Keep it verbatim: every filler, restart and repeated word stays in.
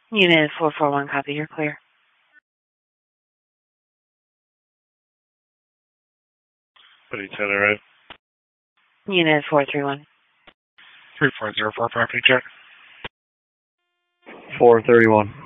Unit four four one, copy, you're clear. What do you tell her, right? Unit four three one. three four zero four, property check. four thirty-one.